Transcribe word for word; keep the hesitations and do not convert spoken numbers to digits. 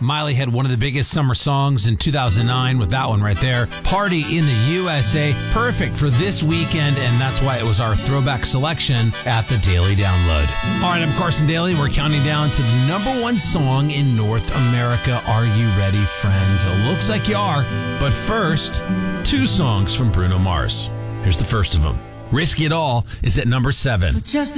Miley had one of the biggest summer songs in two thousand nine with that one right there. Party in the U S A. Perfect for this weekend, and that's why it was our throwback selection at the Daily Download. All right, I'm Carson Daly. We're counting down to the number one song in North America. Are you ready, friends? It looks like you are. But first, two songs from Bruno Mars. Here's the first of them. Risk It All is at number seven. Just